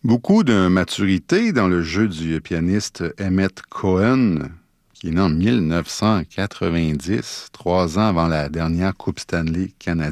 Beaucoup de maturité dans le jeu du pianiste Emmett Cohen, qui est né en 1990, 3 ans avant la dernière Coupe Stanley canadienne.